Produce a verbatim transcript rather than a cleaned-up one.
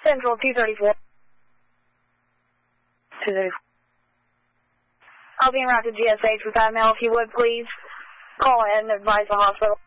Central two thirty-four. two thirty-four. I'll be en route to G S H with that mail if you would, please. Call ahead and advise the hospital.